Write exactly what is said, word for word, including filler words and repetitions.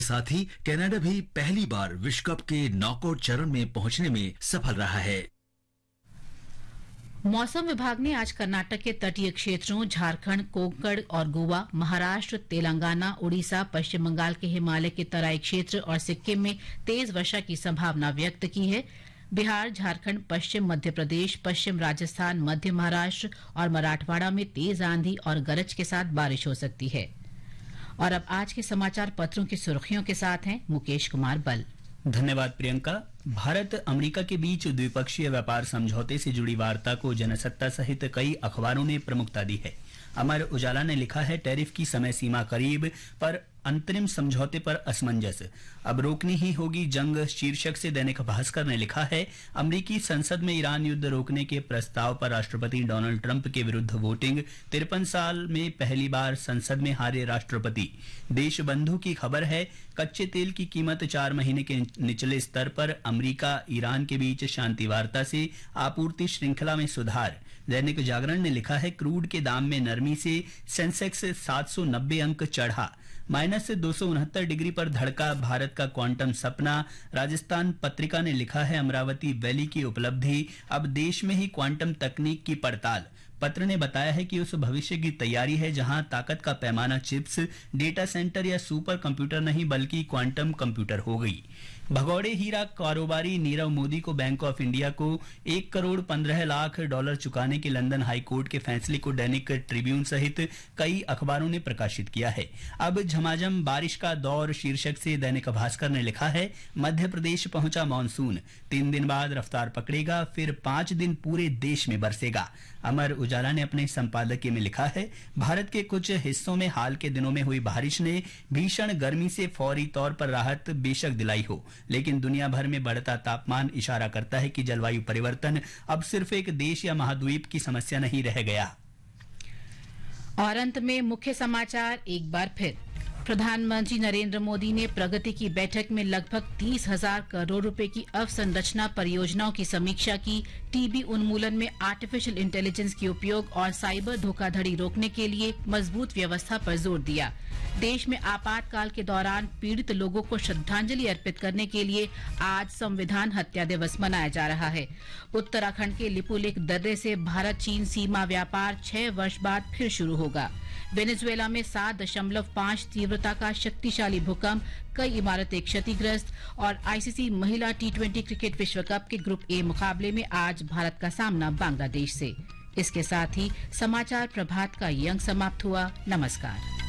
साथ ही कनाडा भी पहली बार विश्व कप के नॉकआउट चरण में पहुंचने में सफल रहा है। मौसम विभाग ने आज कर्नाटक के तटीय क्षेत्रों, झारखंड, कोंकण और गोवा, महाराष्ट्र, तेलंगाना, उड़ीसा, पश्चिम बंगाल के हिमालय के तराई क्षेत्र और सिक्किम में तेज वर्षा की संभावना व्यक्त की है। बिहार, झारखंड, पश्चिम मध्य प्रदेश, पश्चिम राजस्थान, मध्य महाराष्ट्र और मराठवाड़ा में तेज आंधी और गरज के साथ बारिश हो सकती है। और अब आज के समाचार पत्रों की सुर्खियों के साथ हैं मुकेश कुमार बल। धन्यवाद प्रियंका। भारत अमेरिका के बीच द्विपक्षीय व्यापार समझौते से जुड़ी वार्ता को जनसत्ता सहित कई अखबारों ने प्रमुखता दी है। अमर उजाला ने लिखा है, टैरिफ की समय सीमा करीब पर अंतरिम समझौते पर असमंजस, अब रोकनी ही होगी जंग। शीर्षक से दैनिक भास्कर ने लिखा है, अमेरिकी संसद में ईरान युद्ध रोकने के प्रस्ताव पर राष्ट्रपति डोनाल्ड ट्रंप के विरुद्ध वोटिंग। तिरपन साल में पहली बार संसद में हारे राष्ट्रपति। देशबंधु की खबर है, कच्चे तेल की कीमत चार महीने के निचले स्तर पर। अमेरिका ईरान के बीच शांति वार्ता से आपूर्ति श्रृंखला में सुधार। दैनिक जागरण ने लिखा है, क्रूड के दाम में नरमी से सेंसेक्स सात सौ नब्बे अंक चढ़ा, माइनस से दो सौ उनहत्तर डिग्री पर धड़का भारत का क्वांटम सपना। राजस्थान पत्रिका ने लिखा है, अमरावती वैली की उपलब्धि, अब देश में ही क्वांटम तकनीक की पड़ताल। पत्र ने बताया है कि उस भविष्य की तैयारी है जहां ताकत का पैमाना चिप्स, डेटा सेंटर या सुपर कंप्यूटर नहीं बल्कि क्वांटम कंप्यूटर हो गई। भगौड़े हीरा कारोबारी नीरव मोदी को बैंक ऑफ इंडिया को एक करोड़ पंद्रह लाख डॉलर चुकाने के लंदन हाई कोर्ट के फैसले को दैनिक ट्रिब्यून सहित कई अखबारों ने प्रकाशित किया है। अब झमाझम बारिश का दौर, शीर्षक से दैनिक भास्कर ने लिखा है, मध्य प्रदेश पहुंचा मानसून, तीन दिन बाद रफ्तार पकड़ेगा, फिर पांच दिन पूरे देश में बरसेगा। अमर उजाला ने अपने संपादकीय में लिखा है, भारत के कुछ हिस्सों में हाल के दिनों में हुई बारिश ने भीषण गर्मी से फौरी तौर पर राहत बेशक दिलाई हो, लेकिन दुनिया भर में बढ़ता तापमान इशारा करता है कि जलवायु परिवर्तन अब सिर्फ एक देश या महाद्वीप की समस्या नहीं रह गया। और अंत में मुख्य समाचार एक बार फिर। प्रधानमंत्री नरेंद्र मोदी ने प्रगति की बैठक में लगभग तीस हजार करोड़ रुपए की अवसंरचना परियोजनाओं की समीक्षा की। टीबी उन्मूलन में आर्टिफिशियल इंटेलिजेंस के उपयोग और साइबर धोखाधड़ी रोकने के लिए मजबूत व्यवस्था पर जोर दिया। देश में आपातकाल के दौरान पीड़ित लोगों को श्रद्धांजलि अर्पित करने के लिए आज संविधान हत्या दिवस मनाया जा रहा है। उत्तराखंड के लिपुलेख दर्रे से भारत चीन सीमा व्यापार छह वर्ष बाद फिर शुरू होगा। वेनेजुएला में सात दशमलव पांच तीव्रता का शक्तिशाली भूकंप, कई इमारतें क्षतिग्रस्त। और आईसीसी महिला टी ट्वेंटी क्रिकेट विश्व कप के ग्रुप ए मुकाबले में आज भारत का सामना बांग्लादेश से। इसके साथ ही समाचार प्रभात का ये अंक समाप्त हुआ। नमस्कार।